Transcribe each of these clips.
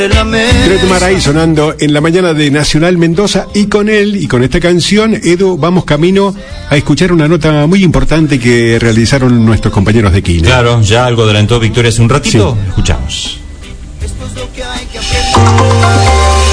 Gret Maray sonando en la mañana de Nacional Mendoza, y con él y con esta canción, Edu, vamos camino a escuchar una nota muy importante que realizaron nuestros compañeros de Quine. Claro, ya algo adelantó Victoria hace un ratito. Sí. Escuchamos. Esto es lo que hay que aprender.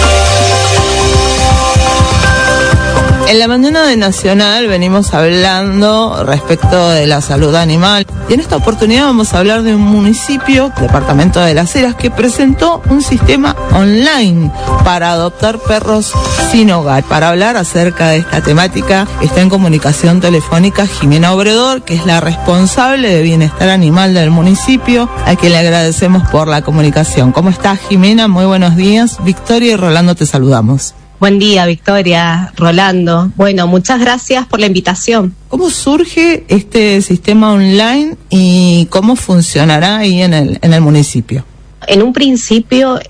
En la mañana de Nacional venimos hablando respecto de la salud animal, y en esta oportunidad vamos a hablar de un municipio, departamento de Las Heras, que presentó un sistema online para adoptar perros sin hogar. Para hablar acerca de esta temática está en comunicación telefónica Jimena Obredor, que es la responsable de bienestar animal del municipio, a quien le agradecemos por la comunicación. ¿Cómo estás, Jimena? Muy buenos días. Victoria y Rolando te saludamos. Buen día, Victoria, Rolando. Bueno, muchas gracias por la invitación. ¿Cómo surge este sistema online y cómo funcionará ahí en el municipio? En un principio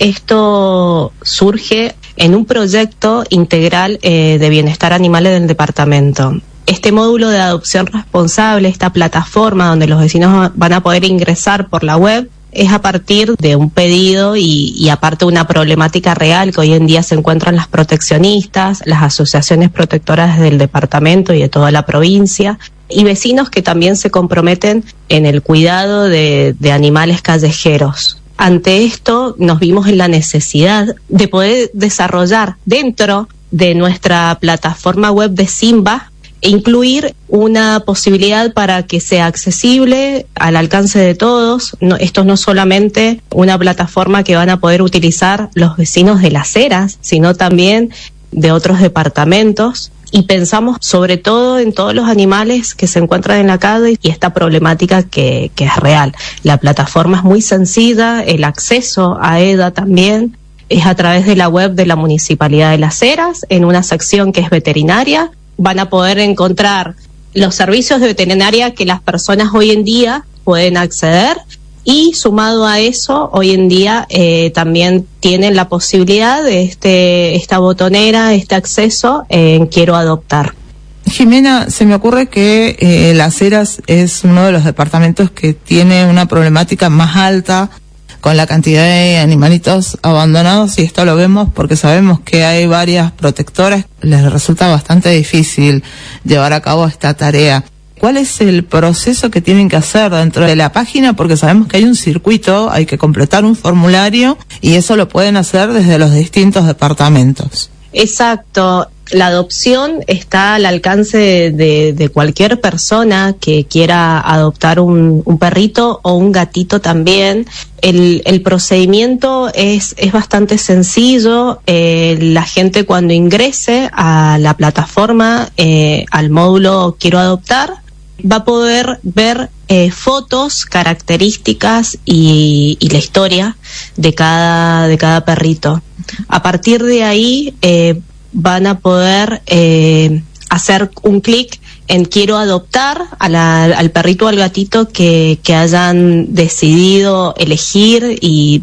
esto surge en un proyecto integral de bienestar animal en el departamento. Este módulo de adopción responsable, esta plataforma donde los vecinos van a poder ingresar por la web, es a partir de un pedido y aparte una problemática real que hoy en día se encuentran las proteccionistas, las asociaciones protectoras del departamento y de toda la provincia, y vecinos que también se comprometen en el cuidado de animales callejeros. Ante esto nos vimos en la necesidad de poder desarrollar dentro de nuestra plataforma web de Simba e incluir una posibilidad para que sea accesible al alcance de todos. Esto no es solamente una plataforma que van a poder utilizar los vecinos de Las Heras, sino también de otros departamentos. Y pensamos sobre todo en todos los animales que se encuentran en la calle y esta problemática que es real. La plataforma es muy sencilla, el acceso a ella también es a través de la web de la Municipalidad de Las Heras, en una sección que es veterinaria. Van a poder encontrar los servicios de veterinaria que las personas hoy en día pueden acceder, y sumado a eso, hoy en día también tienen la posibilidad de esta botonera, este acceso en Quiero Adoptar. Jimena, se me ocurre que Las Heras es uno de los departamentos que tiene una problemática más alta con la cantidad de animalitos abandonados, y esto lo vemos porque sabemos que hay varias protectoras, les resulta bastante difícil llevar a cabo esta tarea. ¿Cuál es el proceso que tienen que hacer dentro de la página? Porque sabemos que hay un circuito, hay que completar un formulario, y eso lo pueden hacer desde los distintos departamentos. Exacto. La adopción está al alcance de cualquier persona que quiera adoptar un perrito o un gatito también. El procedimiento es bastante sencillo. La gente cuando ingrese a la plataforma, al módulo Quiero Adoptar, va a poder ver fotos, características y la historia de cada perrito. A partir de ahí van a poder hacer un clic en Quiero Adoptar al perrito o al gatito que hayan decidido elegir y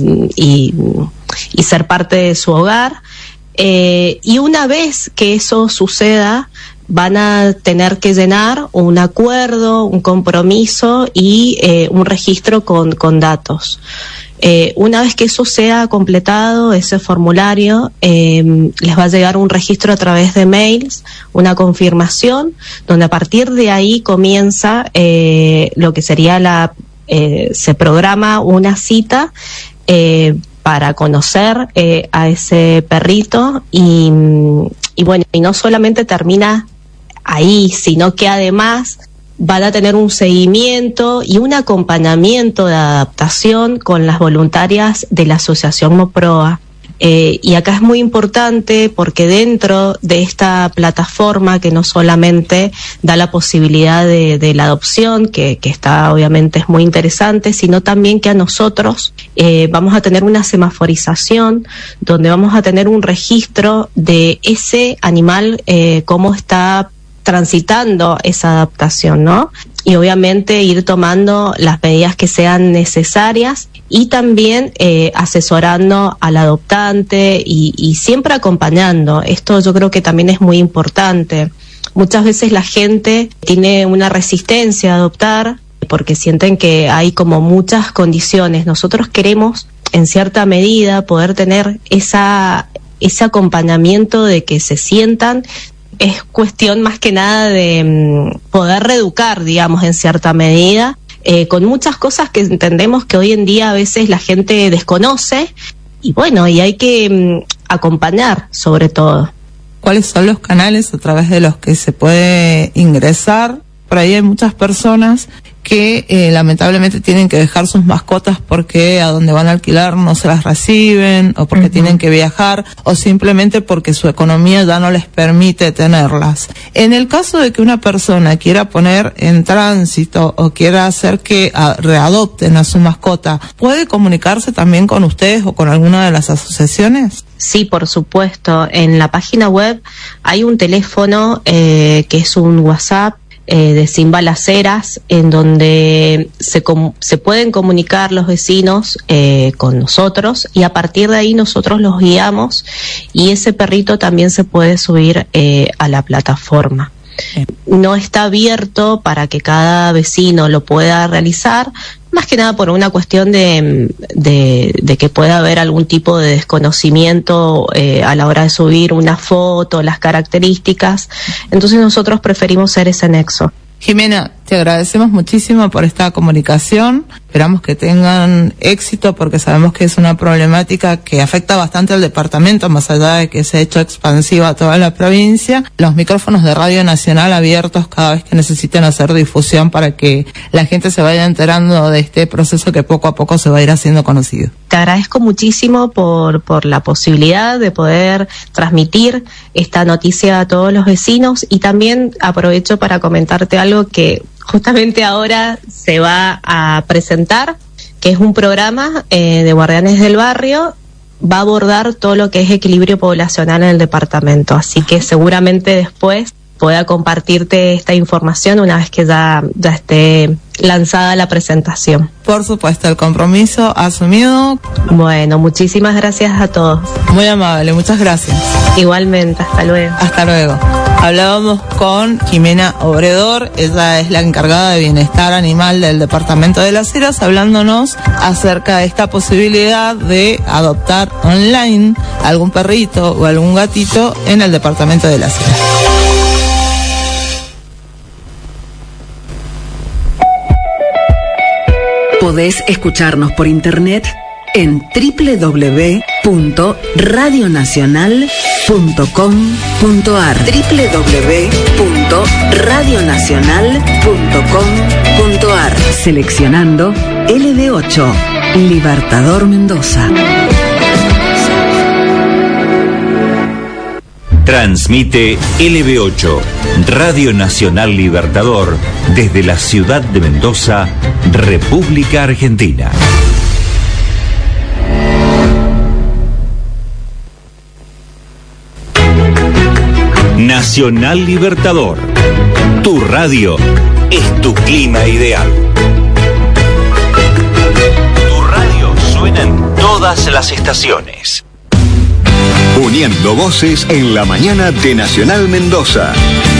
ser parte de su hogar. Y una vez que eso suceda, van a tener que llenar un acuerdo, un compromiso y un registro con datos. Una vez que eso sea completado, ese formulario, les va a llegar un registro a través de mails, una confirmación, donde a partir de ahí comienza lo que sería se programa una cita para conocer a ese perrito y bueno, y no solamente termina ahí, sino que además van a tener un seguimiento y un acompañamiento de adaptación con las voluntarias de la Asociación MOPROA. Y acá es muy importante porque dentro de esta plataforma, que no solamente da la posibilidad de la adopción, que está obviamente es muy interesante, sino también que a nosotros vamos a tener una semaforización donde vamos a tener un registro de ese animal, cómo está transitando esa adaptación, ¿no? Y obviamente ir tomando las medidas que sean necesarias y también asesorando al adoptante y siempre acompañando. Esto yo creo que también es muy importante. Muchas veces la gente tiene una resistencia a adoptar porque sienten que hay como muchas condiciones. Nosotros queremos en cierta medida, poder tener ese acompañamiento de que se sientan. Es cuestión más que nada de poder reeducar, digamos, en cierta medida, con muchas cosas que entendemos que hoy en día a veces la gente desconoce, y bueno, y hay que acompañar sobre todo. ¿Cuáles son los canales a través de los que se puede ingresar? Por ahí hay muchas personas que lamentablemente tienen que dejar sus mascotas porque a donde van a alquilar no se las reciben, o porque tienen que viajar, o simplemente porque su economía ya no les permite tenerlas. En el caso de que una persona quiera poner en tránsito o quiera hacer que readopten a su mascota, ¿puede comunicarse también con ustedes o con alguna de las asociaciones? Sí, por supuesto. En la página web hay un teléfono que es un WhatsApp de Sin Balaceras, en donde se pueden comunicar los vecinos con nosotros, y a partir de ahí nosotros los guiamos, y ese perrito también se puede subir a la plataforma. No está abierto para que cada vecino lo pueda realizar, más que nada por una cuestión de que pueda haber algún tipo de desconocimiento a la hora de subir una foto, las características. Entonces nosotros preferimos ser ese nexo. Jimena, te agradecemos muchísimo por esta comunicación. Esperamos que tengan éxito, porque sabemos que es una problemática que afecta bastante al departamento, más allá de que se ha hecho expansiva a toda la provincia. Los micrófonos de Radio Nacional abiertos cada vez que necesiten hacer difusión para que la gente se vaya enterando de este proceso que poco a poco se va a ir haciendo conocido. Te agradezco muchísimo por la posibilidad de poder transmitir esta noticia a todos los vecinos, y también aprovecho para comentarte algo que justamente ahora se va a presentar, que es un programa de Guardianes del Barrio. Va a abordar todo lo que es equilibrio poblacional en el departamento, así que seguramente después pueda compartirte esta información una vez que ya esté lanzada la presentación. Por supuesto, el compromiso asumido. Bueno, muchísimas gracias a todos. Muy amable, muchas gracias. Igualmente, hasta luego. Hasta luego. Hablábamos con Jimena Obredor, ella es la encargada de bienestar animal del departamento de Las Heras, hablándonos acerca de esta posibilidad de adoptar online algún perrito o algún gatito en el departamento de Las Heras. Podés escucharnos por internet en www.radionacional.com.ar www.radionacional.com.ar Seleccionando LB8 Libertador Mendoza. Transmite LB8, Radio Nacional Libertador, desde la ciudad de Mendoza, República Argentina. Nacional Libertador, tu radio es tu clima ideal. Tu radio suena en todas las estaciones. Uniendo voces en la mañana de Nacional Mendoza.